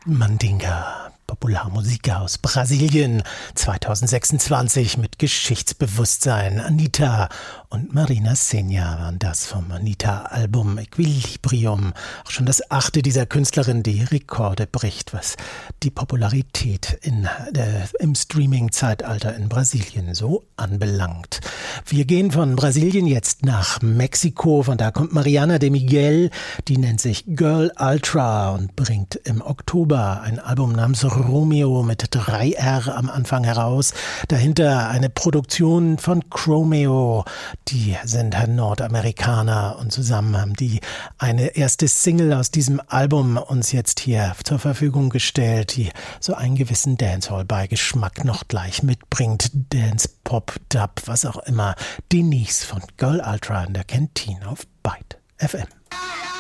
Mandinga, Popularmusik aus Brasilien, 2026 mit Geschichtsbewusstsein. Anitta und Marina Senna waren das vom Anitta-Album Equilibrium. Auch schon das 8. dieser Künstlerin, die Rekorde bricht, was die Popularität im Streaming-Zeitalter in Brasilien so anbelangt. Wir gehen von Brasilien jetzt nach Mexiko. Von da kommt Mariana de Miguel, die nennt sich Girl Ultra und bringt im Oktober ein Album namens Romeo mit 3R am Anfang heraus. Dahinter eine Produktion von Chromeo. Die sind Nordamerikaner und zusammen haben die eine erste Single aus diesem Album uns jetzt hier zur Verfügung gestellt, die so einen gewissen Dancehall-Beigeschmack noch gleich mitbringt. Dance, Pop, Dub, was auch immer. Denise von Girl Ultra in der Kantine auf Byte FM.